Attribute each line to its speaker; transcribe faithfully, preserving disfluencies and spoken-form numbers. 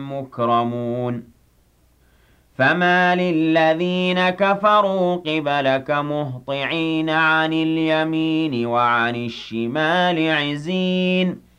Speaker 1: مُكْرَمُونَ فَمَالِ الَّذِينَ كَفَرُوا قِبَلَكَ مُهْطِعِينَ عَنِ الْيَمِينِ وَعَنِ الشِّمَالِ عِزِينَ